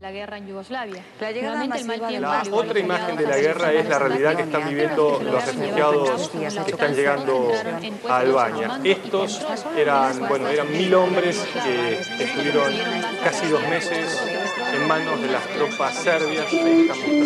La guerra en Yugoslavia. La llegada masiva de La otra imagen de la guerra es la realidad que están viviendo los refugiados que están llegando a Albania. Estos eran 1000 hombres que estuvieron casi 2 meses en manos de las tropas serbias.